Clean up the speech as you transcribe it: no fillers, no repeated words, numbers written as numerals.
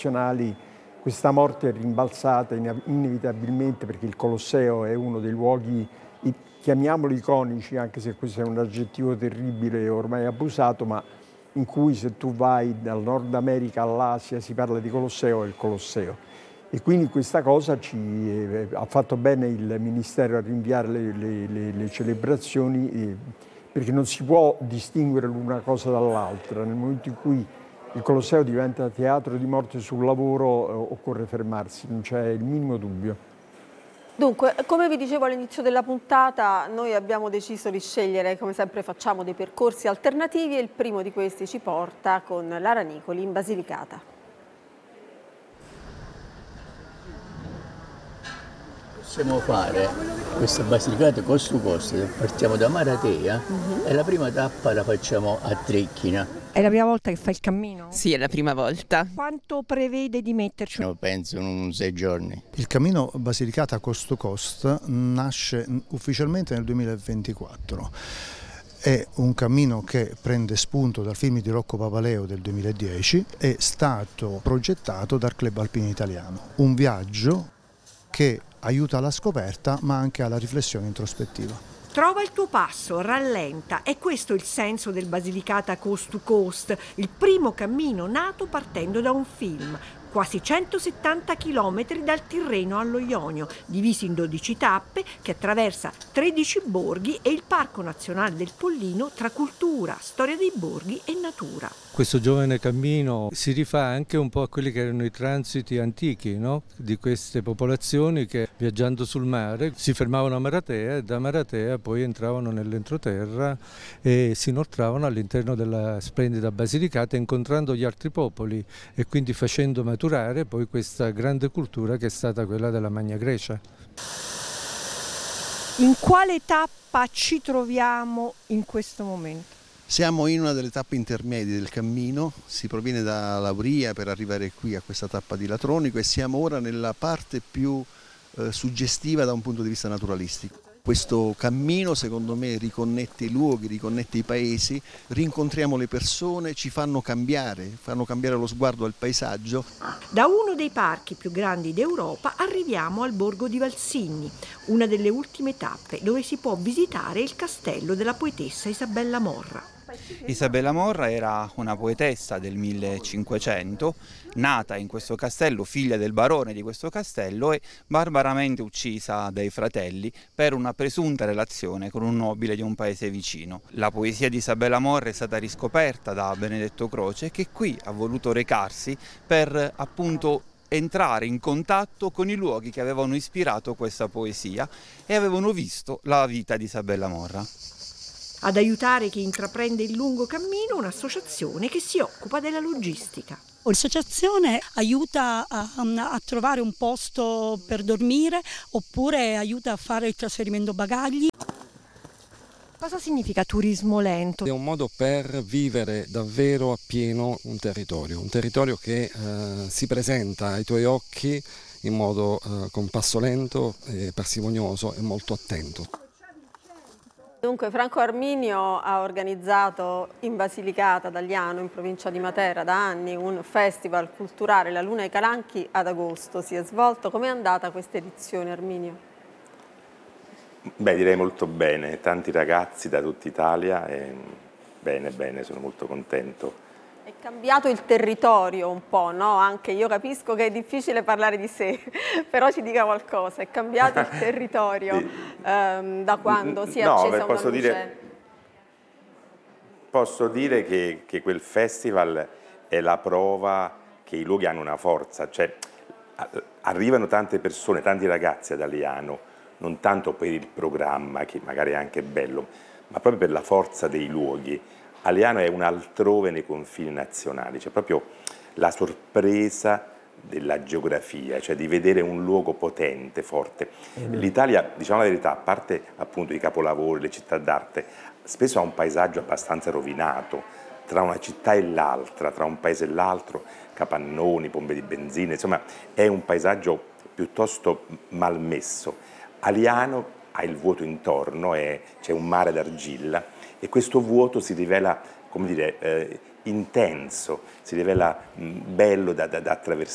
internazionali, questa morte è rimbalzata inevitabilmente, perché il Colosseo è uno dei luoghi, chiamiamoli iconici, anche se questo è un aggettivo terribile e ormai abusato, ma in cui se tu vai dal Nord America all'Asia si parla di Colosseo e il Colosseo. E quindi questa cosa ha fatto bene il Ministero a rinviare le celebrazioni, perché non si può distinguere l'una cosa dall'altra. Nel momento in cui il Colosseo diventa teatro di morte sul lavoro, occorre fermarsi, non c'è il minimo dubbio. Dunque, come vi dicevo all'inizio della puntata, noi abbiamo deciso di scegliere, come sempre facciamo, dei percorsi alternativi e il primo di questi ci porta con Lara Nicoli in Basilicata. Possiamo fare questa Basilicata cost to cost, partiamo da Maratea e la prima tappa la facciamo a Trecchina. È la prima volta che fai il cammino? Sì, è la prima volta. Quanto prevede di metterci? Io penso in 6 giorni. Il cammino Basilicata Coast to Coast nasce ufficialmente nel 2024. È un cammino che prende spunto dal film di Rocco Papaleo del 2010, è stato progettato dal Club Alpino Italiano. Un viaggio che aiuta alla scoperta ma anche alla riflessione introspettiva. Trova il tuo passo, rallenta. È questo il senso del Basilicata Coast to Coast, il primo cammino nato partendo da un film. Quasi 170 chilometri dal Tirreno allo Ionio, divisi in 12 tappe, che attraversa 13 borghi e il Parco Nazionale del Pollino tra cultura, storia dei borghi e natura. Questo giovane cammino si rifà anche un po' a quelli che erano i transiti antichi, no? Di queste popolazioni che viaggiando sul mare si fermavano a Maratea e da Maratea poi entravano nell'entroterra e si inoltravano all'interno della splendida Basilicata, incontrando gli altri popoli e quindi facendo maturare poi questa grande cultura che è stata quella della Magna Grecia. In quale tappa ci troviamo in questo momento? Siamo in una delle tappe intermedie del cammino, si proviene da Lauria per arrivare qui a questa tappa di Latronico e siamo ora nella parte più suggestiva da un punto di vista naturalistico. Questo cammino secondo me riconnette i luoghi, riconnette i paesi, rincontriamo le persone, ci fanno cambiare lo sguardo al paesaggio. Da uno dei parchi più grandi d'Europa arriviamo al borgo di Valsigni, una delle ultime tappe dove si può visitare il castello della poetessa Isabella Morra. Isabella Morra era una poetessa del 1500, nata in questo castello, figlia del barone di questo castello e barbaramente uccisa dai fratelli per una presunta relazione con un nobile di un paese vicino. La poesia di Isabella Morra è stata riscoperta da Benedetto Croce, che qui ha voluto recarsi per appunto entrare in contatto con i luoghi che avevano ispirato questa poesia e avevano visto la vita di Isabella Morra. Ad aiutare chi intraprende il lungo cammino un'associazione che si occupa della logistica. L'associazione aiuta a trovare un posto per dormire oppure aiuta a fare il trasferimento bagagli. Cosa significa turismo lento? È un modo per vivere davvero appieno un territorio che si presenta ai tuoi occhi in modo con passo lento, parsimonioso e molto attento. Dunque Franco Arminio ha organizzato in Basilicata d'Agliano, in provincia di Matera, da anni un festival culturale, La Luna ai Calanchi, ad agosto si è svolto. Com'è andata questa edizione, Arminio? Beh, direi molto bene, tanti ragazzi da tutta Italia e bene, sono molto contento. È cambiato il territorio un po', no? Anche io capisco che è difficile parlare di sé, però ci dica qualcosa. È cambiato il territorio da quando si è accesa una luce? Posso dire che quel festival è la prova che i luoghi hanno una forza. Cioè, arrivano tante persone, tanti ragazzi ad Agliano, non tanto per il programma, che magari è anche bello, ma proprio per la forza dei luoghi. Agliano è un altrove nei confini nazionali, c'è proprio la sorpresa della geografia, cioè di vedere un luogo potente, forte. L'Italia, diciamo la verità, a parte appunto i capolavori, le città d'arte, spesso ha un paesaggio abbastanza rovinato, tra una città e l'altra, tra un paese e l'altro, capannoni, pompe di benzina, insomma è un paesaggio piuttosto malmesso. Agliano ha il vuoto intorno, c'è un mare d'argilla e questo vuoto si rivela, come dire, intenso, si rivela bello da attraversare.